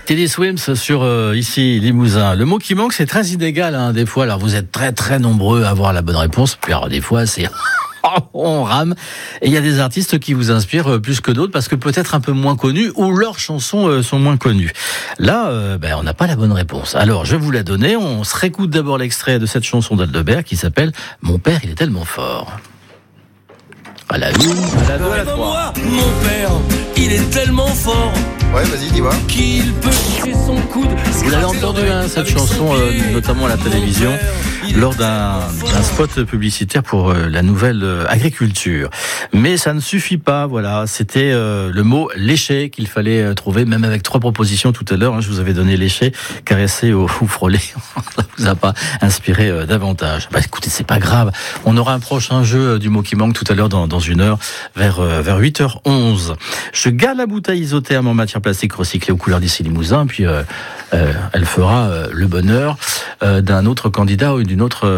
Teddy Swims sur ici Limousin. Le mot qui manque, c'est très inégal des fois. Alors vous êtes très très nombreux à avoir la bonne réponse. Puis alors des fois c'est on rame. Et il y a des artistes qui vous inspirent plus que d'autres parce que peut-être un peu moins connus ou leurs chansons sont moins connues. Là, on n'a pas la bonne réponse. Alors je vais vous la donner. On se réécoute d'abord l'extrait de cette chanson d'Aldebert qui s'appelle « Mon père, il est tellement fort ». À la 1, à la 2, à la 3. Mon père, il est tellement fort. Ouais, vas-y, dis-moi. Qu'il peut toucher son coude. Vous l'avez entendu, cette chanson, notamment à la télévision, lors d'un spot publicitaire pour la nouvelle agriculture. Mais ça ne suffit pas, voilà. C'était le mot lécher qu'il fallait trouver, même avec 3 propositions tout à l'heure. Je vous avais donné lécher, caresser ou frôler. Ça vous a pas inspiré davantage. Écoutez, c'est pas grave. On aura un prochain jeu du mot qui manque tout à l'heure dans une heure, vers 8h11. Je garde la bouteille isotherme en matière plastique recyclée aux couleurs d'ici Limousin, puis elle fera le bonheur d'un autre candidat ou d'une autre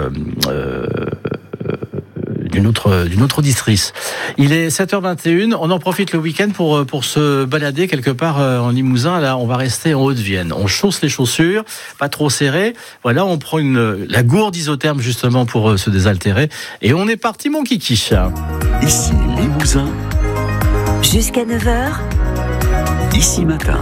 auditrice. Il est 7h21, on en profite le week-end pour se balader quelque part en Limousin. Là, on va rester en Haute-Vienne. On chausse les chaussures, pas trop serrées. Voilà, on prend la gourde isotherme justement pour se désaltérer. Et on est parti, mon kiki. Ici Limousin. Jusqu'à 9h. Ici Matin.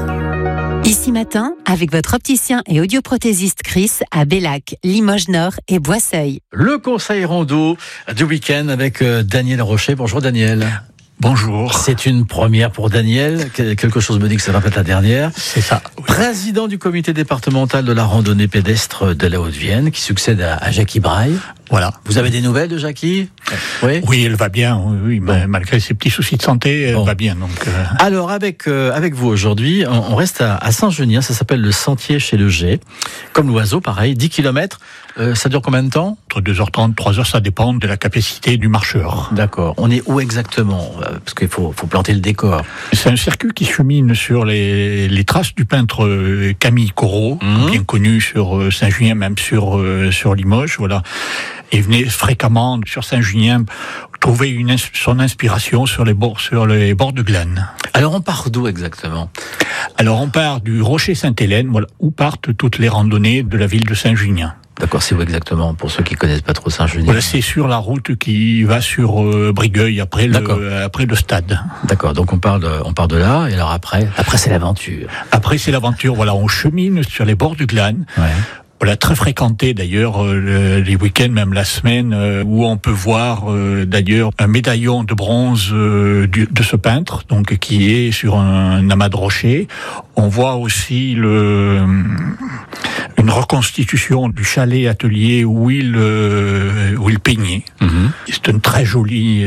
Ici Matin, avec votre opticien et audioprothésiste Chris à Bellac, Limoges Nord et Boisseuil. Le conseil rando du week-end avec Daniel Rocher. Bonjour Daniel. Bonjour. C'est une première pour Daniel. Quelque chose me dit que ça va être la dernière. C'est ça. Oui. Président du comité départemental de la randonnée pédestre de la Haute-Vienne, qui succède à Jackie Braille. Voilà. Vous avez des nouvelles de Jackie ? Oui. Oui, elle va bien. Oui, bon. Malgré ses petits soucis de santé, elle va bien. Donc. Alors, avec vous aujourd'hui, on reste à Saint-Genien. Ça s'appelle le Sentier chez le G. Comme l'oiseau, pareil. 10 km. Ça dure combien de temps ? Entre 2h30, 3h, ça dépend de la capacité du marcheur. D'accord. On est où exactement ? Parce qu'il faut planter le décor. C'est un circuit qui chemine sur les traces du peintre Camille Corot, bien connu sur Saint-Junien, même sur Limoges. Voilà. Et venait fréquemment sur Saint-Junien trouver son inspiration sur les bords de Glane. Alors on part d'où exactement ? Alors on part du Rocher Sainte-Hélène, voilà, où partent toutes les randonnées de la ville de Saint-Junien. D'accord, c'est où exactement, pour ceux qui connaissent pas trop Saint-Junien ? Voilà, c'est sur la route qui va sur Brigueuil, après le stade. D'accord, donc on part de là, et alors après c'est l'aventure. Après c'est l'aventure, voilà, on chemine sur les bords du Glane. Ouais. Voilà, très fréquenté d'ailleurs les week-ends, même la semaine, où on peut voir d'ailleurs un médaillon de bronze de ce peintre, donc qui est sur un amas de rochers. On voit aussi une reconstitution du chalet atelier où il peignait. C'est une très jolie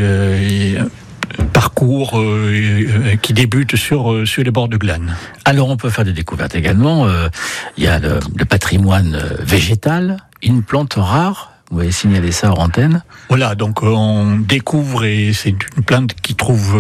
parcours qui débute sur les bords de Glane. Alors on peut faire des découvertes également. Il y a le patrimoine végétal, une plante rare. Vous avez signalé ça hors antenne. Voilà, donc on découvre, et c'est une plante qui trouve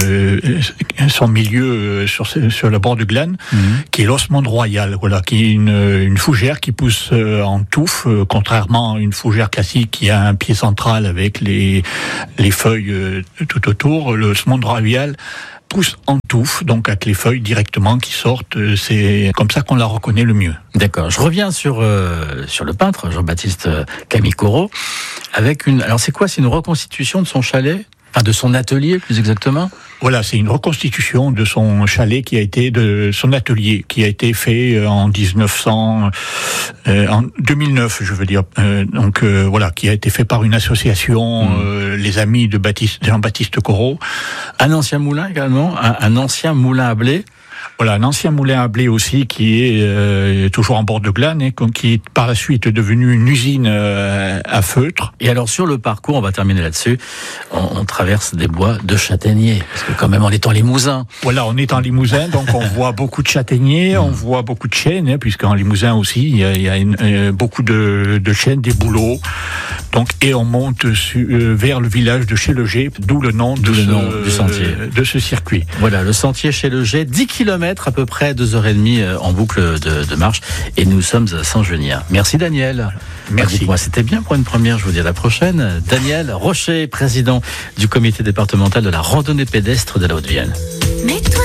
son milieu sur le bord du Glane, qui est l'osmande royale, voilà, qui est une fougère qui pousse en touffe, contrairement à une fougère classique qui a un pied central avec les feuilles tout autour. L'osmande royale pousse en touffe, donc avec les feuilles directement qui sortent. C'est comme ça qu'on la reconnaît le mieux. D'accord. Je reviens sur le peintre Jean-Baptiste Camille Corot avec alors c'est quoi ? C'est une reconstitution de son chalet ? Enfin, de son atelier, plus exactement. Voilà, c'est une reconstitution de son chalet de son atelier qui a été fait en 2009, je veux dire. Voilà, qui a été fait par une association, les amis de Jean-Baptiste Corot. Un ancien moulin également, un ancien moulin à blé. Voilà, un ancien moulin à blé aussi qui est toujours en bord de Glane, et qui est par la suite devenu une usine à feutre. Et alors sur le parcours, on va terminer là-dessus, on traverse des bois de châtaigniers, parce que quand même on est en Limousin. Voilà, on est en Limousin, donc on voit beaucoup de châtaigniers, on voit beaucoup de chênes, puisqu'en Limousin aussi il y a beaucoup de chênes, des bouleaux. Donc, et on monte vers le village de chez le G, d'où le nom du sentier, de ce circuit. Voilà, le sentier chez le G, 10 km à peu près, 2h30 en boucle de marche, et nous sommes à Saint-Genien. Merci Daniel. Merci. Dites-moi, c'était bien pour une première, je vous dis à la prochaine. Daniel Rocher, président du comité départemental de la randonnée pédestre de la Haute-Vienne.